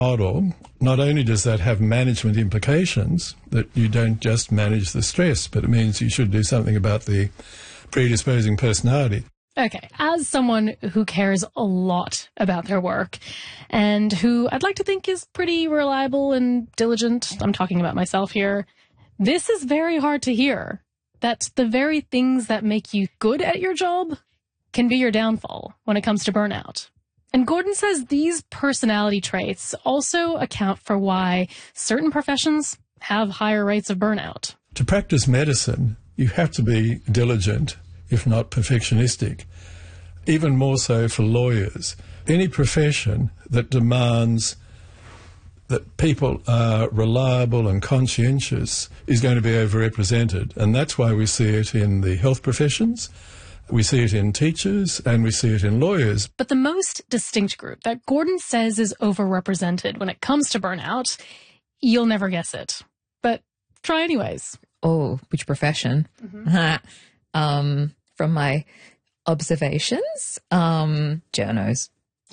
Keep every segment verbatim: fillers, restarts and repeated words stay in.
model, not only does that have management implications, that you don't just manage the stress, but it means you should do something about the predisposing personality. Okay, as someone who cares a lot about their work and who I'd like to think is pretty reliable and diligent, I'm talking about myself here, this is very hard to hear. That the very things that make you good at your job can be your downfall when it comes to burnout. And Gordon says these personality traits also account for why certain professions have higher rates of burnout. To practice medicine, you have to be diligent, if not perfectionistic. Even more so for lawyers. Any profession that demands that people are reliable and conscientious is going to be overrepresented. And that's why we see it in the health professions, we see it in teachers, and we see it in lawyers. But the most distinct group that Gordon says is overrepresented when it comes to burnout, you'll never guess it. But try anyways. Oh, which profession? Mm-hmm. um, from my observations, um, journos.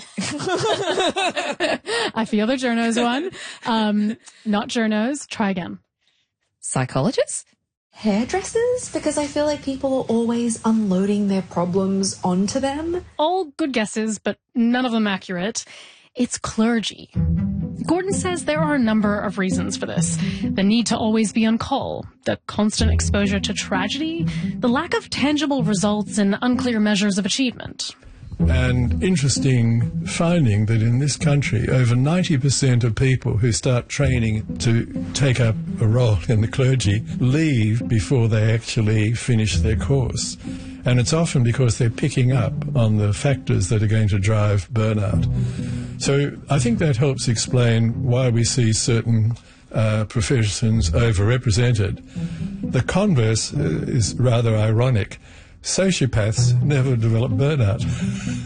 I feel the journos one. Um, not journos. Try again. Psychologists? Hairdressers? Because I feel like people are always unloading their problems onto them. All good guesses, but none of them accurate. It's clergy. Gordon says there are a number of reasons for this. The need to always be on call, the constant exposure to tragedy, the lack of tangible results and unclear measures of achievement. And interesting finding that in this country, over ninety percent of people who start training to take up a role in the clergy leave before they actually finish their course. And it's often because they're picking up on the factors that are going to drive burnout. So I think that helps explain why we see certain uh, professions overrepresented. The converse is rather ironic. Sociopaths never develop burnout.